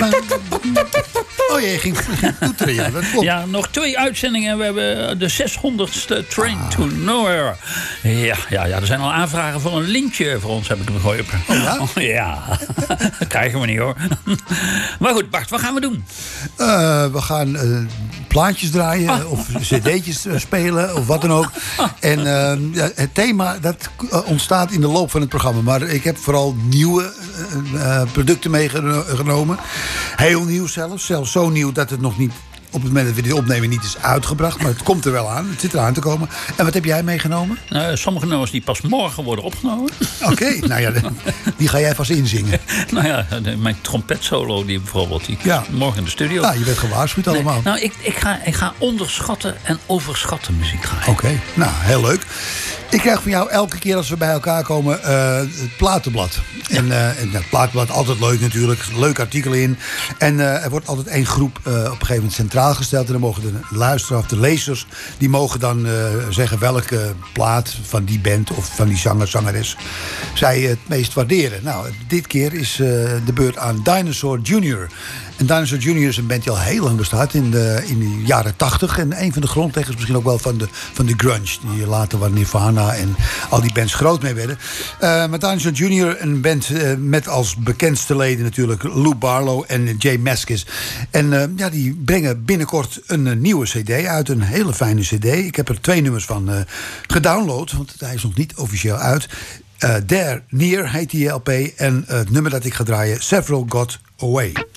Oh, je ging toeteren, ja, dat klopt. Ja, nog 2 uitzendingen en we hebben de 600ste Train to Nowhere. Ja, er zijn al aanvragen voor een lintje voor ons, heb ik begrepen. Oh ja? Ja, dat krijgen we niet hoor. Maar goed, Bart, wat gaan we doen? We gaan plaatjes draaien of cd'tjes spelen of wat dan ook. En het thema dat ontstaat in de loop van het programma. Maar ik heb vooral nieuwe producten meegenomen. Heel nieuw zelfs. Zelfs zo nieuw dat het nog niet op het moment dat we dit opnemen niet is uitgebracht. Maar het komt er wel aan. Het zit eraan te komen. En wat heb jij meegenomen? Sommige nummers die pas morgen worden opgenomen. Oké, nou ja, die ga jij vast inzingen. Nou ja, mijn trompetsolo die bijvoorbeeld, die morgen in de studio. Ja, je bent gewaarschuwd allemaal. Nou, ik ga onderschatten en overschatten muziek draaien. Oké, nou, heel leuk. Ik krijg van jou elke keer als we bij elkaar komen het platenblad. Ja. En het platenblad, altijd leuk natuurlijk. Leuk artikel in. En er wordt altijd één groep op een gegeven moment centraal gesteld. En dan mogen de luisteraars of de lezers, die mogen dan zeggen welke plaat van die band of van die zanger, zangeres zij het meest waarderen. Nou, dit keer is de beurt aan Dinosaur Jr. En Dinosaur Jr. is een band die al heel lang bestaat in de jaren 80. En een van de grondleggers misschien ook wel van de grunge. Die later waar Nirvana en al die bands groot mee werden. Maar Dinosaur Jr. een band met als bekendste leden natuurlijk Lou Barlow en Jay Mascis. En die brengen binnenkort een nieuwe cd uit. Een hele fijne cd. Ik heb er 2 nummers van gedownload. Want hij is nog niet officieel uit. There Near heet die LP. En het nummer dat ik ga draaien, Several Got Away.